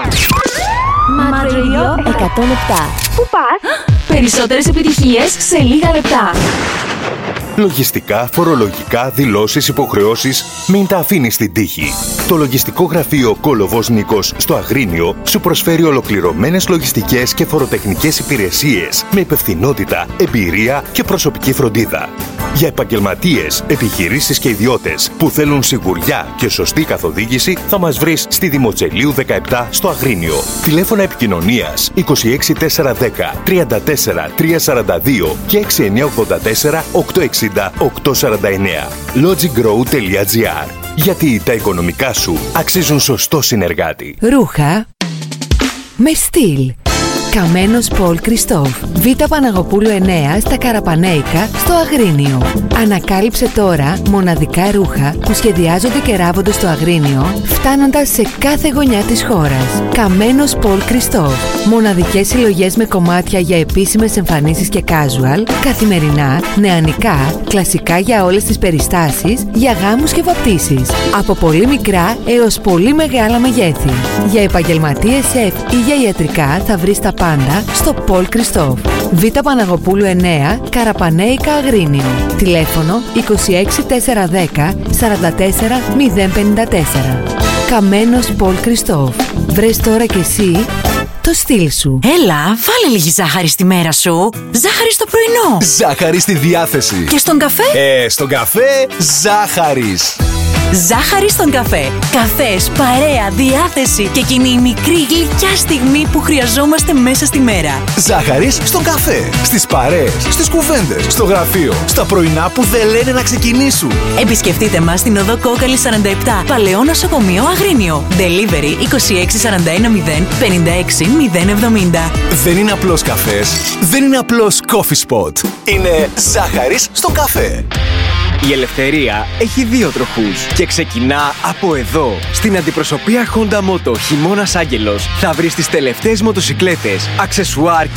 Mad Radio 107. Πού πας? Περισσότερες επιτυχίες σε λίγα λεπτά. Λογιστικά, φορολογικά, δηλώσεις, υποχρεώσεις, μην τα αφήνεις στην τύχη. Το λογιστικό γραφείο Κόλοβος Νίκος στο Αγρίνιο σου προσφέρει ολοκληρωμένες λογιστικές και φοροτεχνικές υπηρεσίες με υπευθυνότητα, εμπειρία και προσωπική φροντίδα. Για επαγγελματίες, επιχειρήσεις και ιδιώτες που θέλουν σιγουριά και σωστή καθοδήγηση, θα μας βρεις στη Δημοτσελίου 17 στο Αγρίνιο. Τηλέφωνα επικοινωνίας 26 410 34 342 και 6984 860 849. logicgrow.gr. Γιατί τα οικονομικά σου αξίζουν σωστό συνεργάτη. Ρούχα με στυλ. Καμένος Πολ Κριστόφ. Β' Παναγοπούλου 9 στα Καραπανέικα στο Αγρίνιο. Ανακάλυψε τώρα μοναδικά ρούχα που σχεδιάζονται και ράβονται στο Αγρίνιο, φτάνοντας σε κάθε γωνιά της χώρας. Καμένος Πολ Κριστόφ. Μοναδικές συλλογές με κομμάτια για επίσημες εμφανίσεις και casual, καθημερινά, νεανικά, κλασικά για όλες τις περιστάσεις, για γάμους και βαπτίσεις. Από πολύ μικρά έως πολύ μεγάλα μεγέθη. Για επαγγελματίες σεφ ή για ιατρικά θα βρεις τα πάντα στο Πολ Κριστόφ. Β' Παναγοπούλου 9, Καραπανέικα, Αγρίνιο. Τηλέφωνο 26 410 44 054. Καμένος Πολ Κριστόφ. Βρες τώρα κι εσύ το στυλ σου. Έλα, βάλε λίγη ζάχαρη στη μέρα σου. Ζάχαρη στο πρωινό. Ζάχαρη στη διάθεση. Και στον καφέ? Στον καφέ ζάχαρης. Ζάχαρη στον καφέ. Καφές, παρέα, διάθεση και εκείνη η μικρή γλυκιά στιγμή που χρειαζόμαστε μέσα στη μέρα. Ζάχαρης στον καφέ. Στις παρέες, στις κουβέντες, στο γραφείο, στα πρωινά που δεν λένε να ξεκινήσουν. Επισκεφτείτε μας στην οδό Κόκαλη 47, Παλαιό Νοσοκομείο Αγρίνιο. Delivery 26 41 0 56 070. Δεν είναι απλώς καφές, δεν είναι απλώς coffee spot. Είναι ζάχαρης στον καφέ. Η ελευθερία έχει δύο τροχούς και ξεκινά από εδώ. Στην αντιπροσωπεία Honda Moto Χειμώνας Άγγελος θα βρεις τις τελευταίες μοτοσικλέτες, αξεσουάρ